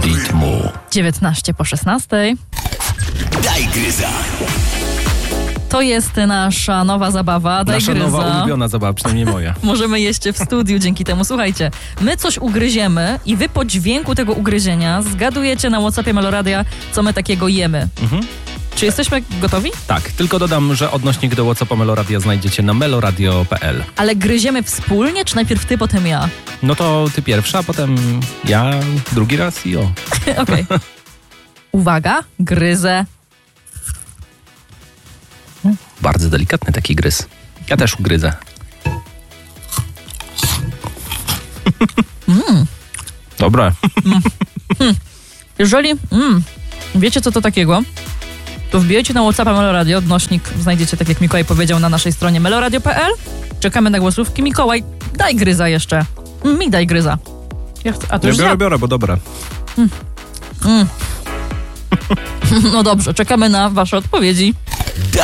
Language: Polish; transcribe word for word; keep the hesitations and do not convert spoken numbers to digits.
rytmu. dziewiętnaście po szesnastej. Daj gryza. To jest nasza nowa zabawa. Daj Nasza gryza. nowa ulubiona zabawa, przynajmniej moja. Możemy jeść w studiu dzięki temu. Słuchajcie, my coś ugryziemy i wy po dźwięku tego ugryzienia zgadujecie na WhatsAppie Meloradia, co my takiego jemy. Mhm. Czy jesteśmy gotowi? Tak, tylko dodam, że odnośnik do WhatsAppa Meloradia znajdziecie na meloradio kropka p l. Ale gryziemy wspólnie, czy najpierw ty, potem ja? No to ty pierwsza, a potem ja drugi raz i o. Okej. Uwaga, gryzę. Bardzo delikatny taki gryz. Ja też ugryzę. Mm. Dobre. Jeżeli mm, wiecie, co to takiego, to wbijajcie na WhatsAppa Meloradio. Odnośnik znajdziecie, tak jak Mikołaj powiedział, na naszej stronie meloradio kropka p l. Czekamy na głosówki. Mikołaj, daj gryza jeszcze. Mi daj gryza. Ja chcę, a to Ja już biorę, ja. biorę, bo dobre. Mm. No dobrze, czekamy na wasze odpowiedzi.